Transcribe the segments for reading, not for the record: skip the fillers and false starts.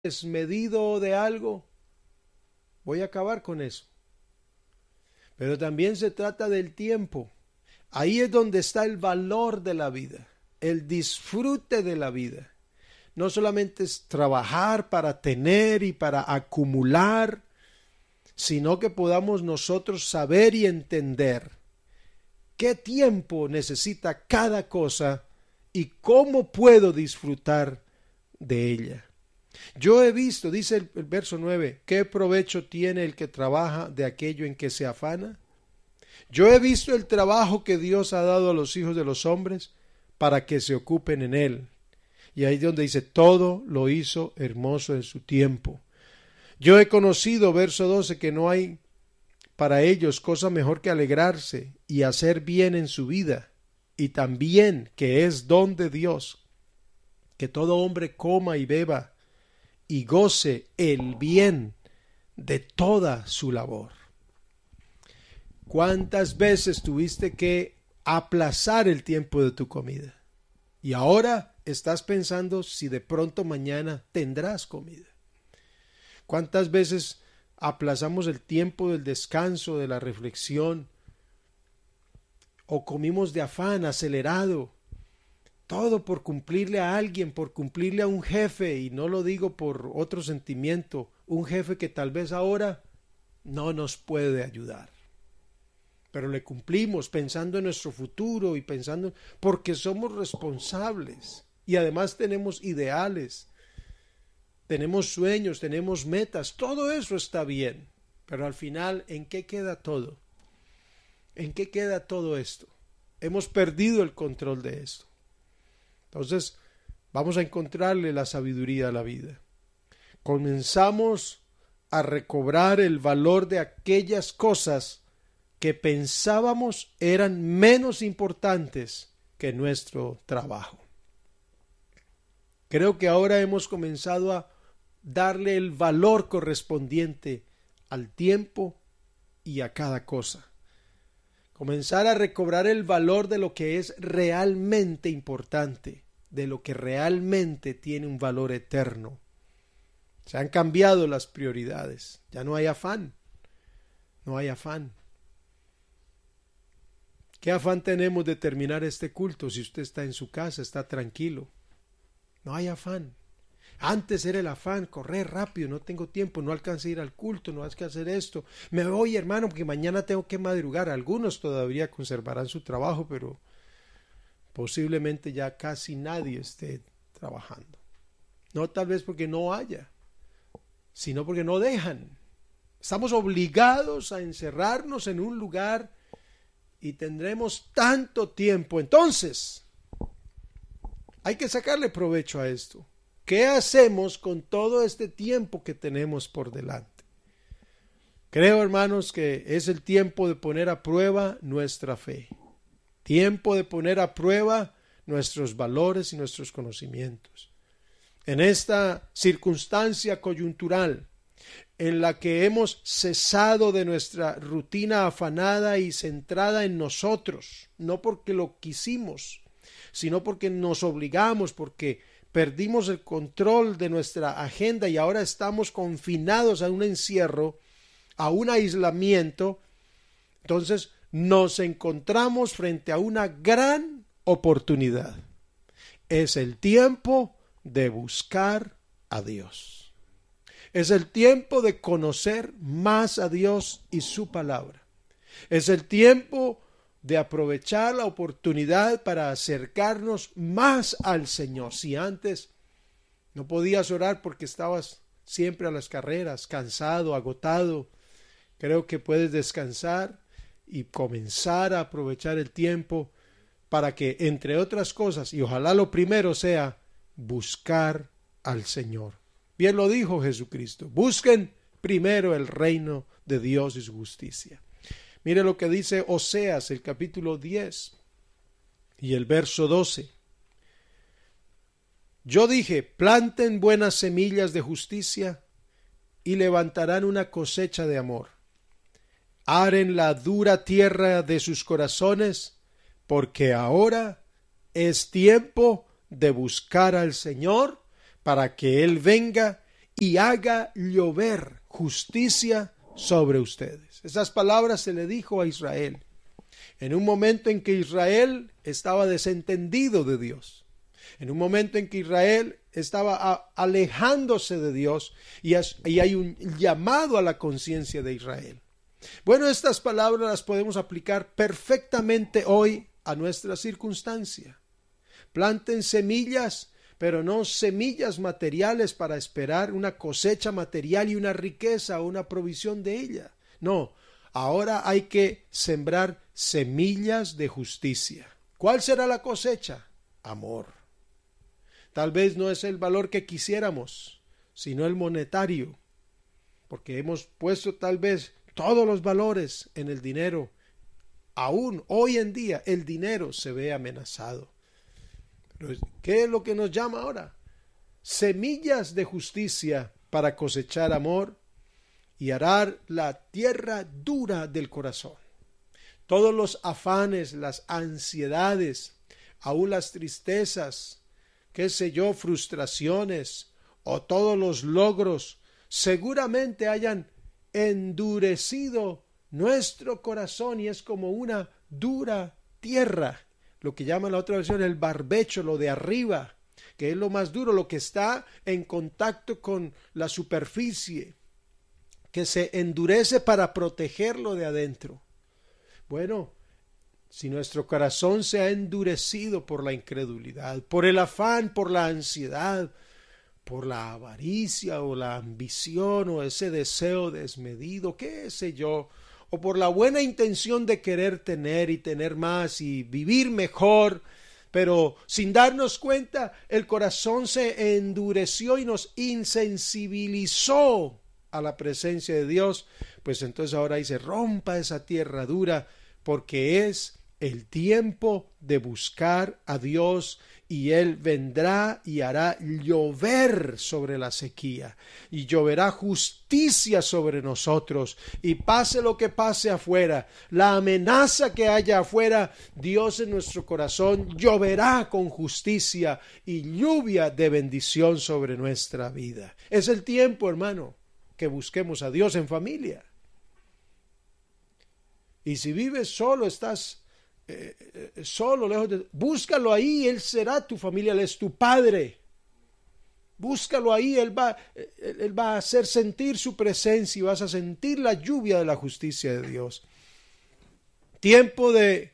desmedido de algo, voy a acabar con eso. Pero también se trata del tiempo. Ahí es donde está el valor de la vida, el disfrute de la vida. No solamente es trabajar para tener y para acumular, sino que podamos nosotros saber y entender qué tiempo necesita cada cosa y cómo puedo disfrutar de ella. Yo he visto, dice el verso 9, ¿qué provecho tiene el que trabaja de aquello en que se afana? Yo he visto el trabajo que Dios ha dado a los hijos de los hombres para que se ocupen en él. Y ahí es donde dice, todo lo hizo hermoso en su tiempo. Yo he conocido, verso 12, que no hay para ellos cosa mejor que alegrarse y hacer bien en su vida, y también que es don de Dios, que todo hombre coma y beba y goce el bien de toda su labor. ¿Cuántas veces tuviste que aplazar el tiempo de tu comida? Y ahora estás pensando si de pronto mañana tendrás comida. ¿Cuántas veces aplazamos el tiempo del descanso, de la reflexión? O comimos de afán, acelerado. Todo por cumplirle a alguien, por cumplirle a un jefe, y no lo digo por otro sentimiento, un jefe que tal vez ahora no nos puede ayudar. Pero le cumplimos pensando en nuestro futuro y pensando porque somos responsables y además tenemos ideales, tenemos sueños, tenemos metas, todo eso está bien, pero al final, ¿en qué queda todo? ¿En qué queda todo esto? Hemos perdido el control de esto. Entonces, vamos a encontrarle la sabiduría a la vida. Comenzamos a recobrar el valor de aquellas cosas que pensábamos eran menos importantes que nuestro trabajo. Creo que ahora hemos comenzado a darle el valor correspondiente al tiempo y a cada cosa. Comenzar a recobrar el valor de lo que es realmente importante, de lo que realmente tiene un valor eterno. Se han cambiado las prioridades, ya no hay afán, no hay afán. ¿Qué afán tenemos de terminar este culto si usted está en su casa, está tranquilo? No hay afán. Antes era el afán, correr rápido, no tengo tiempo, no alcancé a ir al culto, no hay que hacer esto. Me voy, hermano, porque mañana tengo que madrugar. Algunos todavía conservarán su trabajo, pero posiblemente ya casi nadie esté trabajando. No tal vez porque no haya, sino porque no dejan. Estamos obligados a encerrarnos en un lugar y tendremos tanto tiempo. Entonces, hay que sacarle provecho a esto. ¿Qué hacemos con todo este tiempo que tenemos por delante? Creo, hermanos, que es el tiempo de poner a prueba nuestra fe. Tiempo de poner a prueba nuestros valores y nuestros conocimientos. En esta circunstancia coyuntural, en la que hemos cesado de nuestra rutina afanada y centrada en nosotros, no porque lo quisimos, sino porque nos obligamos, porque perdimos el control de nuestra agenda y ahora estamos confinados a un encierro, a un aislamiento. Entonces nos encontramos frente a una gran oportunidad. Es el tiempo de buscar a Dios. Es el tiempo de conocer más a Dios y su palabra. Es el tiempo de aprovechar la oportunidad para acercarnos más al Señor. Si antes no podías orar porque estabas siempre a las carreras, cansado, agotado, creo que puedes descansar y comenzar a aprovechar el tiempo para que, entre otras cosas, y ojalá lo primero sea buscar al Señor. Bien lo dijo Jesucristo, busquen primero el reino de Dios y su justicia. Mire lo que dice Oseas, el capítulo 10 y el verso 12. Yo dije, planten buenas semillas de justicia y levantarán una cosecha de amor. Aren la dura tierra de sus corazones, porque ahora es tiempo de buscar al Señor para que Él venga y haga llover justicia sobre ustedes. Esas palabras se le dijo a Israel en un momento en que Israel estaba desentendido de Dios, en un momento en que Israel estaba alejándose de Dios, y hay un llamado a la conciencia de Israel. Bueno, estas palabras las podemos aplicar perfectamente hoy a nuestra circunstancia. Planten semillas, pero no semillas materiales para esperar una cosecha material y una riqueza o una provisión de ella. No, ahora hay que sembrar semillas de justicia. ¿Cuál será la cosecha? Amor. Tal vez no es el valor que quisiéramos, sino el monetario, porque hemos puesto tal vez todos los valores en el dinero. Aún hoy en día el dinero se ve amenazado. Pero ¿qué es lo que nos llama ahora? Semillas de justicia para cosechar amor y arar la tierra dura del corazón. Todos los afanes, las ansiedades, aún las tristezas, qué sé yo, frustraciones o todos los logros seguramente hayan endurecido nuestro corazón, y es como una dura tierra, lo que llama la otra versión el barbecho, lo de arriba, que es lo más duro, lo que está en contacto con la superficie, que se endurece para protegerlo de adentro. Bueno, si nuestro corazón se ha endurecido por la incredulidad, por el afán, por la ansiedad, por la avaricia o la ambición o ese deseo desmedido, qué sé yo, o por la buena intención de querer tener y tener más y vivir mejor, pero sin darnos cuenta el corazón se endureció y nos insensibilizó a la presencia de Dios, pues entonces ahora ahí se rompa esa tierra dura, porque es el tiempo de buscar a Dios, y Él vendrá y hará llover sobre la sequía, y lloverá justicia sobre nosotros, y pase lo que pase afuera, la amenaza que haya afuera, Dios en nuestro corazón lloverá con justicia y lluvia de bendición sobre nuestra vida. Es el tiempo, hermano, que busquemos a Dios en familia. Y si vives solo, estás solo, lejos de... búscalo ahí, Él será tu familia, Él es tu Padre. Búscalo ahí, Él va a hacer sentir su presencia y vas a sentir la lluvia de la justicia de Dios. Tiempo de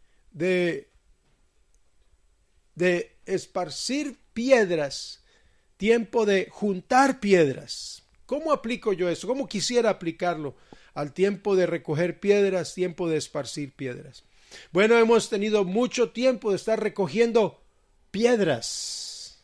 esparcir piedras, tiempo de juntar piedras. ¿Cómo aplico yo eso? ¿Cómo quisiera aplicarlo al tiempo de recoger piedras, tiempo de esparcir piedras? Bueno, hemos tenido mucho tiempo de estar recogiendo piedras.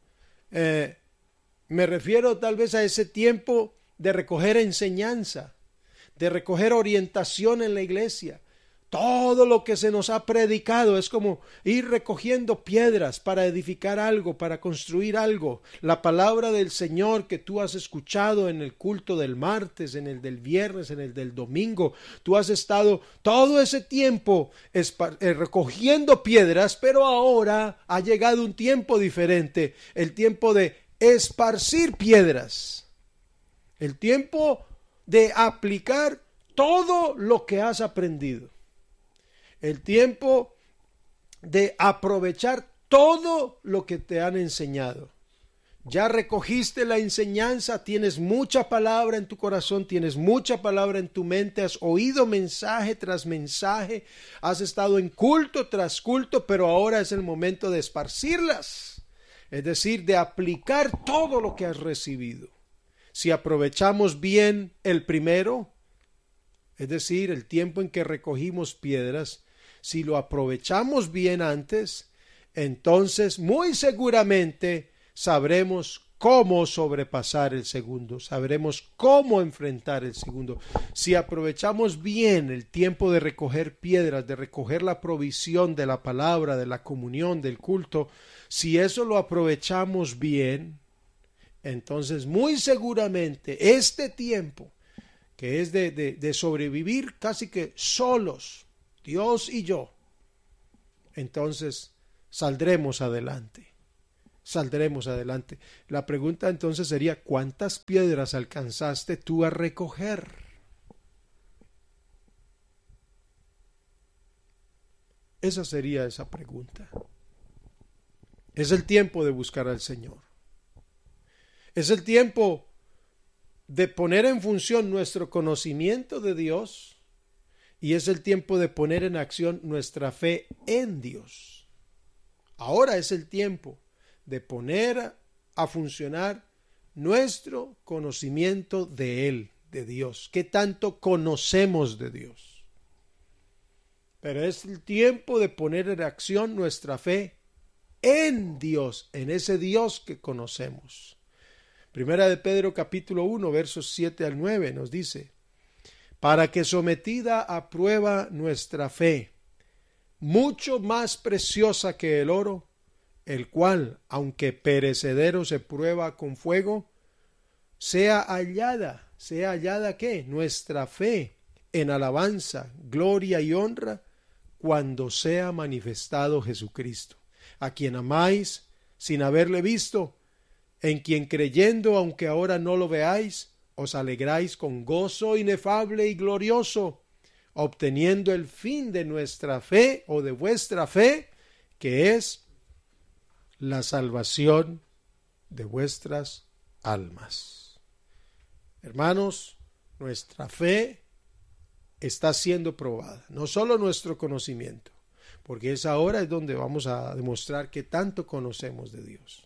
Me refiero tal vez a ese tiempo de recoger enseñanza, de recoger orientación en la iglesia. Todo lo que se nos ha predicado es como ir recogiendo piedras para edificar algo, para construir algo. La palabra del Señor que tú has escuchado en el culto del martes, en el del viernes, en el del domingo. Tú has estado todo ese tiempo recogiendo piedras, pero ahora ha llegado un tiempo diferente, el tiempo de esparcir piedras, el tiempo de aplicar todo lo que has aprendido. El tiempo de aprovechar todo lo que te han enseñado. Ya recogiste la enseñanza, tienes mucha palabra en tu corazón, tienes mucha palabra en tu mente, has oído mensaje tras mensaje, has estado en culto tras culto, pero ahora es el momento de esparcirlas, es decir, de aplicar todo lo que has recibido. Si aprovechamos bien el primero, es decir, el tiempo en que recogimos piedras, si lo aprovechamos bien antes, entonces muy seguramente sabremos cómo sobrepasar el segundo, sabremos cómo enfrentar el segundo. Si aprovechamos bien el tiempo de recoger piedras, de recoger la provisión de la palabra, de la comunión, del culto, si eso lo aprovechamos bien, entonces muy seguramente este tiempo, que es de sobrevivir casi que solos, Dios y yo, entonces saldremos adelante. saldremos adelante. La pregunta entonces sería, ¿cuántas piedras alcanzaste tú a recoger? Esa sería esa pregunta. Es el tiempo de buscar al Señor. Es el tiempo de poner en función nuestro conocimiento de Dios y es el tiempo de poner en acción nuestra fe en Dios. Ahora es el tiempo de poner a funcionar nuestro conocimiento de Él, de Dios. ¿Qué tanto conocemos de Dios? Pero es el tiempo de poner en acción nuestra fe en Dios, en ese Dios que conocemos. Primera de Pedro capítulo 1, versos 7 al 9 nos dice: para que sometida a prueba nuestra fe, mucho más preciosa que el oro, el cual, aunque perecedero se prueba con fuego, sea hallada ¿qué? Nuestra fe en alabanza, gloria y honra, cuando sea manifestado Jesucristo, a quien amáis sin haberle visto, en quien creyendo, aunque ahora no lo veáis, os alegráis con gozo inefable y glorioso, obteniendo el fin de nuestra fe o de vuestra fe, que es la salvación de vuestras almas. Hermanos, nuestra fe está siendo probada, no solo nuestro conocimiento, porque esa hora es donde vamos a demostrar que tanto conocemos de Dios.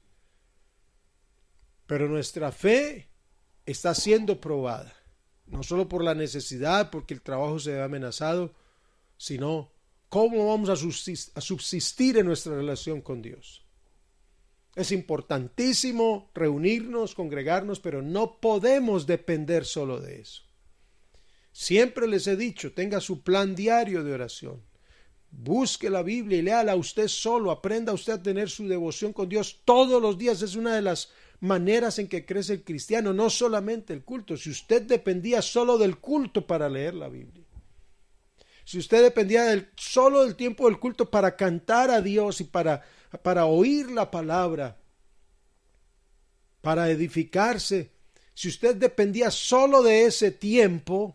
Pero nuestra fe está siendo probada, no solo por la necesidad, porque el trabajo se ve amenazado, sino cómo vamos a subsistir en nuestra relación con Dios. Es importantísimo reunirnos, congregarnos, pero no podemos depender solo de eso. Siempre les he dicho, tenga su plan diario de oración. Busque la Biblia y léala usted solo, aprenda usted a tener su devoción con Dios todos los días. Es una de las maneras en que crece el cristiano, no solamente el culto. Si usted dependía solo del culto para leer la Biblia, si usted dependía solo del tiempo del culto para cantar a Dios y para oír la palabra, para edificarse, si usted dependía solo de ese tiempo,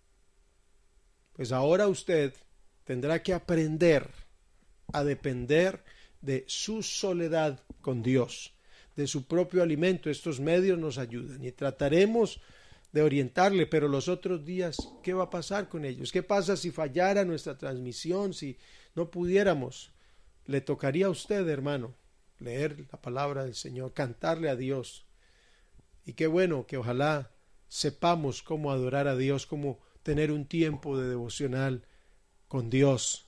pues ahora usted tendrá que aprender a depender de su soledad con Dios, de su propio alimento. Estos medios nos ayudan y trataremos de orientarle, pero los otros días, ¿qué va a pasar con ellos? ¿Qué pasa si fallara nuestra transmisión, si no pudiéramos? Le tocaría a usted, hermano, leer la palabra del Señor, cantarle a Dios. Y qué bueno que ojalá sepamos cómo adorar a Dios, cómo tener un tiempo de devocional con Dios,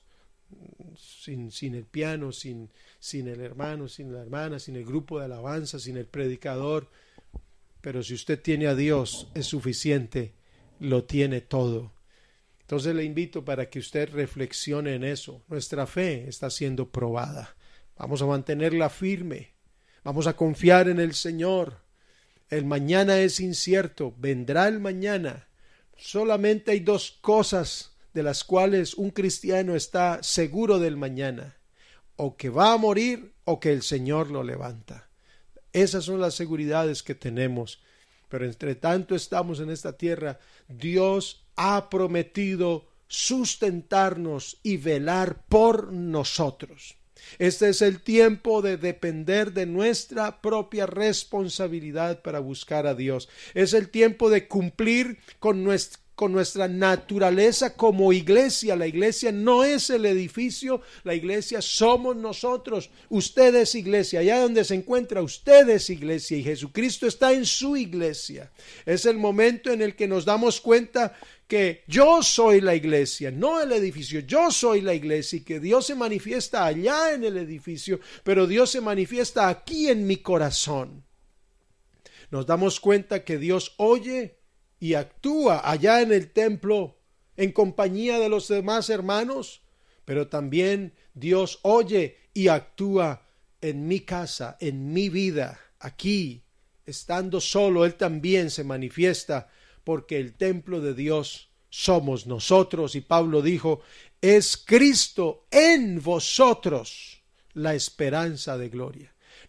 sin el piano, sin el hermano, sin la hermana, sin el grupo de alabanza, sin el predicador. Pero si usted tiene a Dios, es suficiente, lo tiene todo. Entonces le invito para que usted reflexione en eso. Nuestra fe está siendo probada. Vamos a mantenerla firme. Vamos a confiar en el Señor. El mañana es incierto. Vendrá el mañana. Solamente hay dos cosas de las cuales un cristiano está seguro del mañana: o que va a morir o que el Señor lo levanta. Esas son las seguridades que tenemos. Pero entre tanto estamos en esta tierra, Dios ha prometido sustentarnos y velar por nosotros. Este es el tiempo de depender de nuestra propia responsabilidad para buscar a Dios. Es el tiempo de cumplir con nuestra naturaleza como iglesia. La iglesia no es el edificio, la iglesia somos nosotros. Usted es iglesia, allá donde se encuentra usted es iglesia y Jesucristo está en su iglesia. Es el momento en el que nos damos cuenta que yo soy la iglesia, no el edificio. Yo soy la iglesia y que Dios se manifiesta allá en el edificio, pero Dios se manifiesta aquí en mi corazón. Nos damos cuenta que Dios oye y actúa allá en el templo en compañía de los demás hermanos, pero también Dios oye y actúa en mi casa, en mi vida, aquí, estando solo. Él también se manifiesta, porque el templo de Dios somos nosotros, y Pablo dijo: es Cristo en vosotros la esperanza de gloria.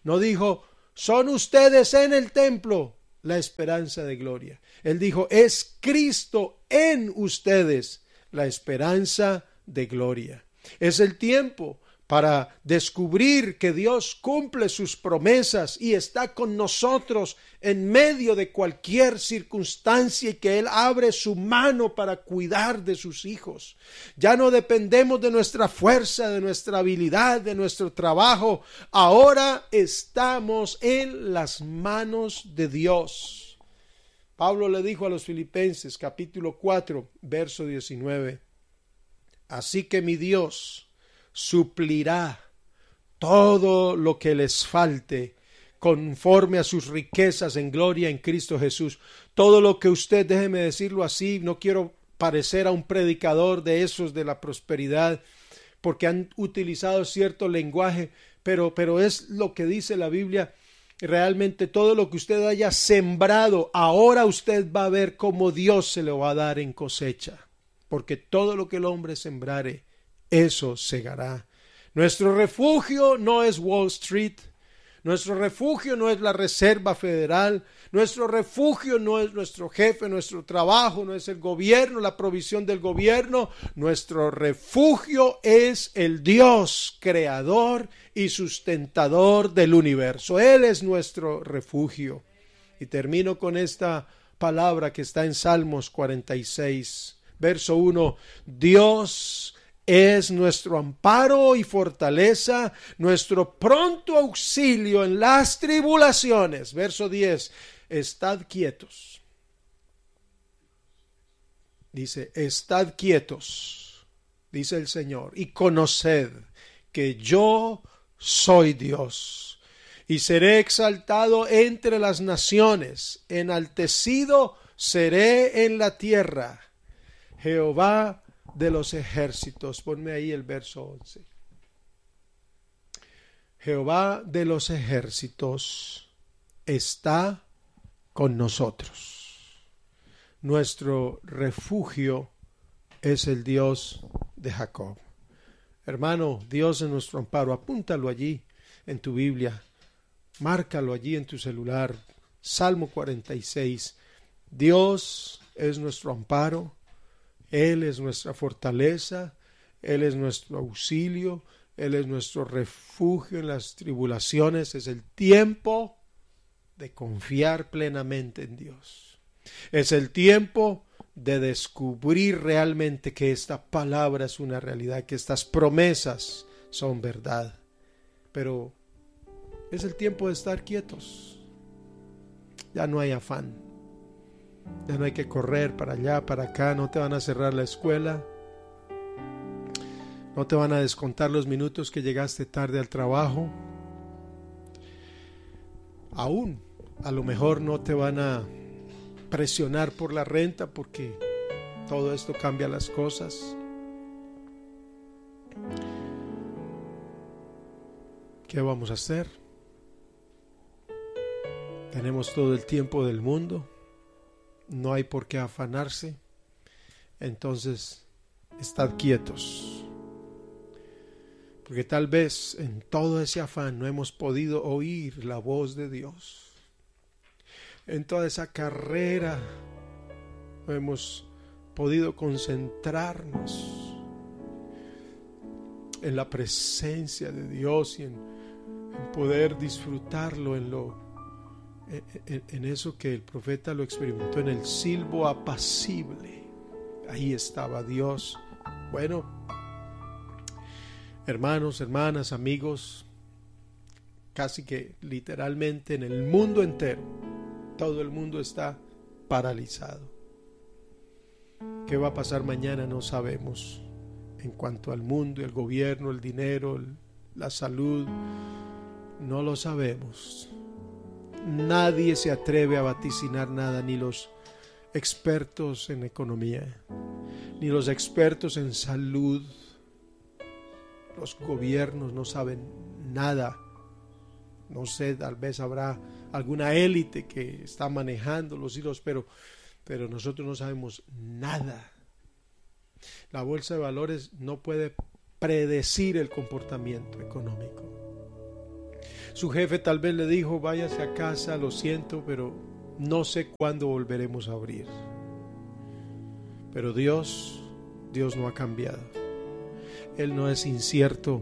No dijo, son ustedes en el templo la esperanza de gloria. Él dijo, es Cristo en ustedes la esperanza de gloria. Es el tiempo para descubrir que Dios cumple sus promesas y está con nosotros en medio de cualquier circunstancia y que Él abre su mano para cuidar de sus hijos. Ya no dependemos de nuestra fuerza, de nuestra habilidad, de nuestro trabajo. Ahora estamos en las manos de Dios. Pablo le dijo a los Filipenses, capítulo 4, verso 19, así que mi Dios suplirá todo lo que les falte conforme a sus riquezas en gloria en Cristo Jesús. Todo lo que usted, déjeme decirlo así, no quiero parecer a un predicador de esos de la prosperidad, porque han utilizado cierto lenguaje, pero es lo que dice la Biblia. Realmente todo lo que usted haya sembrado, ahora usted va a ver cómo Dios se lo va a dar en cosecha, porque todo lo que el hombre sembrare, eso segará. Nuestro refugio no es Wall Street, nuestro refugio no es la Reserva Federal, nuestro refugio no es nuestro jefe, nuestro trabajo, no es el gobierno, la provisión del gobierno. Nuestro refugio es el Dios creador y sustentador del universo. Él es nuestro refugio. Y termino con esta palabra que está en Salmos 46, verso 1. Dios es nuestro amparo y fortaleza, nuestro pronto auxilio en las tribulaciones. Verso 10. Estad quietos. Dice, estad quietos, dice el Señor, y conoced que yo soy Dios, y seré exaltado entre las naciones, enaltecido seré en la tierra. Jehová de los ejércitos, ponme ahí el verso 11. Jehová de los ejércitos está con nosotros. Nuestro refugio es el Dios de Jacob. Hermano, Dios es nuestro amparo. Apúntalo allí en tu Biblia. Márcalo allí en tu celular. Salmo 46. Dios es nuestro amparo. Él es nuestra fortaleza, Él es nuestro auxilio, Él es nuestro refugio en las tribulaciones. Es el tiempo de confiar plenamente en Dios. Es el tiempo de descubrir realmente que esta palabra es una realidad, que estas promesas son verdad. Pero es el tiempo de estar quietos. Ya no hay afán. Ya no hay que correr para allá, para acá. No te van a cerrar la escuela. No te van a descontar los minutos que llegaste tarde al trabajo. Aún, a lo mejor no te van a presionar por la renta, porque todo esto cambia las cosas. ¿Qué vamos a hacer? Tenemos todo el tiempo del mundo. No hay por qué afanarse. Entonces, estad quietos. Porque tal vez en todo ese afán no hemos podido oír la voz de Dios. En toda esa carrera no hemos podido concentrarnos en la presencia de Dios y en poder disfrutarlo en eso que el profeta lo experimentó, en el silbo apacible. Ahí estaba Dios. Bueno, hermanos, hermanas, amigos, casi que literalmente en el mundo entero, todo el mundo está paralizado. ¿Qué va a pasar mañana? No sabemos. En cuanto al mundo, el gobierno, el dinero, la salud, no lo sabemos. Nadie se atreve a vaticinar nada, ni los expertos en economía, ni los expertos en salud. Los gobiernos no saben nada. No sé, tal vez habrá alguna élite que está manejando los hilos, pero nosotros no sabemos nada. La bolsa de valores no puede predecir el comportamiento económico. Su jefe tal vez le dijo, váyase a casa, lo siento, pero no sé cuándo volveremos a abrir. Pero Dios no ha cambiado. Él no es incierto.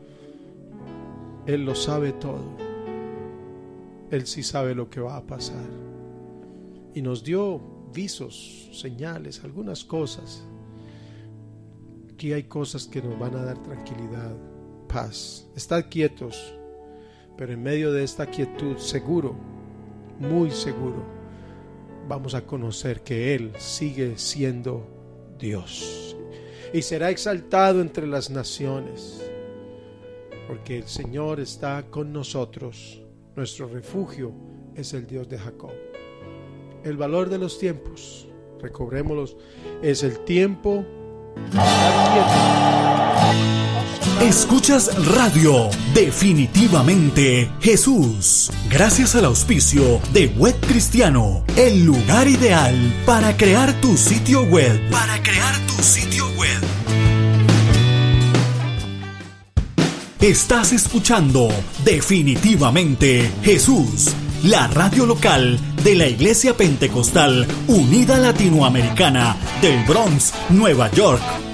Él lo sabe todo. Él sí sabe lo que va a pasar. Y nos dio visos, señales, algunas cosas. Aquí hay cosas que nos van a dar tranquilidad, paz. Estad quietos, pero en medio de esta quietud, seguro, muy seguro, vamos a conocer que Él sigue siendo Dios y será exaltado entre las naciones, porque el Señor está con nosotros. Nuestro refugio es el Dios de Jacob. El valor de los tiempos, recobrémoslos, es el tiempo. Escuchas Radio Definitivamente Jesús, gracias al auspicio de Web Cristiano, el lugar ideal para crear tu sitio web. Estás escuchando Definitivamente Jesús, la radio local de la Iglesia Pentecostal Unida Latinoamericana del Bronx, Nueva York,